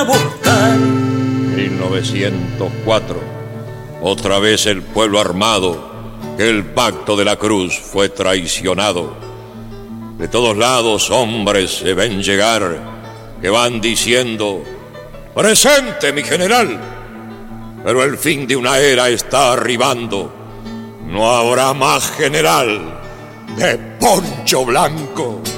buscar. 1904. Otra vez el pueblo armado, que el pacto de la cruz fue traicionado. De todos lados hombres se ven llegar, que van diciendo: presente, mi general. Pero el fin de una era está arribando. No habrá más general de poncho blanco.